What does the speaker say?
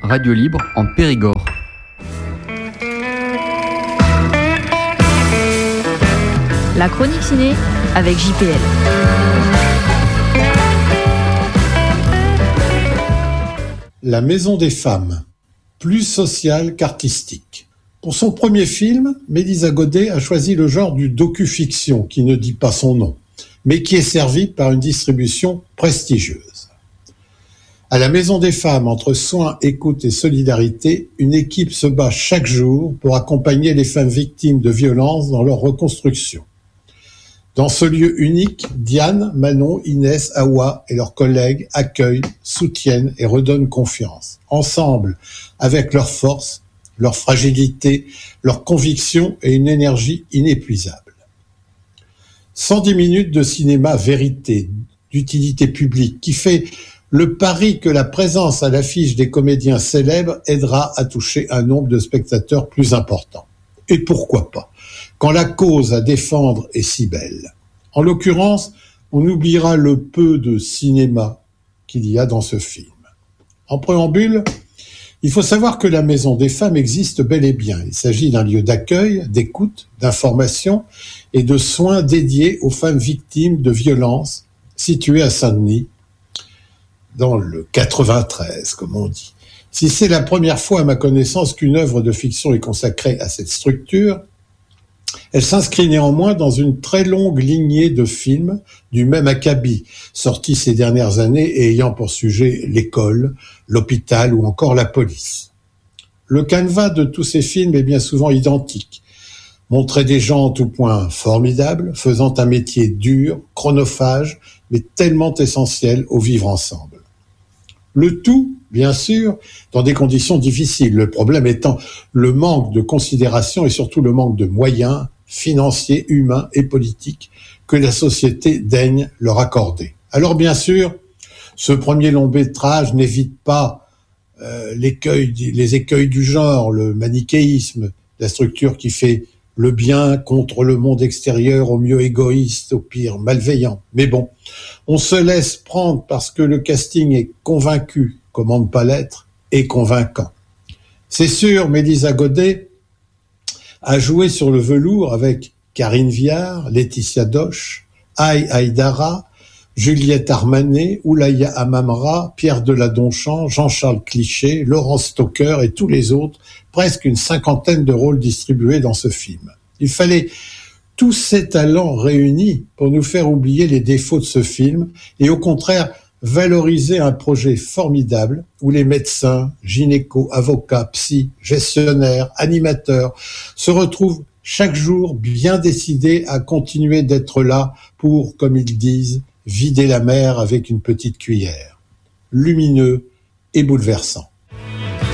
radio libre en Périgord. La chronique ciné avec JPL. La Maison des femmes, plus sociale qu'artistique. Pour son premier film, Mélisa Godet a choisi le genre du docu-fiction, qui ne dit pas son nom, mais qui est servi par une distribution prestigieuse. À la Maison des femmes, entre soins, écoute et solidarité, une équipe se bat chaque jour pour accompagner les femmes victimes de violences dans leur reconstruction. Dans ce lieu unique, Diane, Manon, Inès, Awa et leurs collègues accueillent, soutiennent et redonnent confiance. Ensemble, avec leur force, leur fragilité, leur conviction et une énergie inépuisable. 110 minutes de cinéma vérité, d'utilité publique, qui fait le pari que la présence à l'affiche des comédiens célèbres aidera à toucher un nombre de spectateurs plus important. Et pourquoi pas, quand la cause à défendre est si belle. En l'occurrence, on oubliera le peu de cinéma qu'il y a dans ce film. En préambule, il faut savoir que la Maison des femmes existe bel et bien. Il s'agit d'un lieu d'accueil, d'écoute, d'information et de soins dédiés aux femmes victimes de violences situées à Saint-Denis, dans le 93, comme on dit. Si c'est la première fois à ma connaissance qu'une œuvre de fiction est consacrée à cette structure, elle s'inscrit néanmoins dans une très longue lignée de films du même acabit, sortis ces dernières années et ayant pour sujet l'école, l'hôpital ou encore la police. Le canevas de tous ces films est bien souvent identique. Montrer des gens en tout point formidables, faisant un métier dur, chronophage, mais tellement essentiel au vivre ensemble. Le tout, bien sûr, dans des conditions difficiles. Le problème étant le manque de considération et surtout le manque de moyens financiers, humains et politiques que la société daigne leur accorder. Alors bien sûr, ce premier long-métrage n'évite pas les écueils du genre, le manichéisme, la structure qui fait le bien contre le monde extérieur, au mieux égoïste, au pire malveillant. Mais bon, on se laisse prendre parce que le casting est convaincu, comment ne pas l'être, et convaincant. C'est sûr, Mélisa Godet a joué sur le velours avec Karine Viard, Laetitia Doche, Aïe Aïdara, Juliette Armanet, Oulaya Amamra, Pierre Deladonchamp, Jean-Charles Cliché, Laurence Stocker et tous les autres, presque une cinquantaine de rôles distribués dans ce film. Il fallait tous ces talents réunis pour nous faire oublier les défauts de ce film et au contraire valoriser un projet formidable où les médecins, gynécos, avocats, psy, gestionnaires, animateurs se retrouvent chaque jour bien décidés à continuer d'être là pour, comme ils disent, vider la mer avec une petite cuillère. Lumineux et bouleversant.